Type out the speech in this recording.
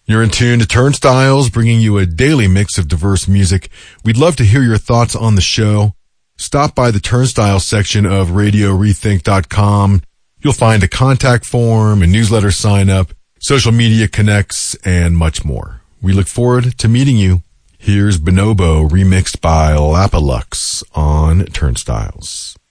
You're in tune to Turnstiles, bringing you a daily mix of diverse music. We'd love to hear your thoughts on the show. Stop by the Turnstiles section of RadioRethink.com. You'll find a contact form, a newsletter sign up, social media connects, and much more. We look forward to meeting you. Here's Bonobo remixed by Lapalux on Turnstiles.